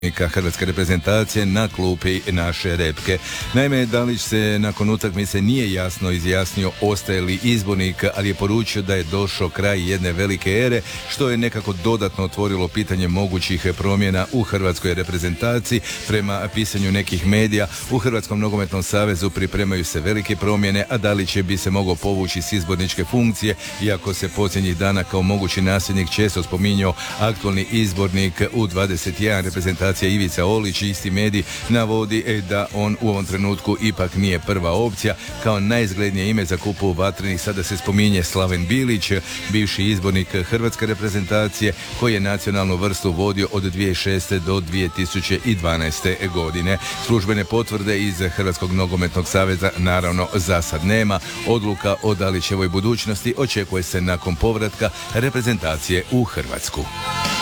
hrvatske reprezentacije na klupi naše repke. Naime, Dalić se nakon utakmice nije jasno izjasnio ostaje li izbornik, ali je poručio da je došao kraj jedne velike ere, što je nekako dodatno otvorilo pitanje mogućih promjena u hrvatskoj reprezentaciji. Prema pisanju nekih medija, u Hrvatskom nogometnom savezu pripremaju se velike promjene, a Dalić bi se mogao povući s izborničke funkcije, iako se posljednjih dana kao mogući nasljednik često spominjao aktualni izbornik U21 reprezentacije Ivica Olić. Isti medij navodi da on u ovom trenutku ipak nije prva opcija. Kao najizglednije ime za kupu vatrenih sada se spominje Slaven Bilić, bivši izbornik hrvatske reprezentacije koji je nacionalnu vrstu vodio od 2006. do 2012. godine. Službene potvrde iz Hrvatskog nogometnog saveza naravno za sad nema. Odluka o Dalićevoj budućnosti očekuje se nakon povratka reprezentacije u Hrvatsku.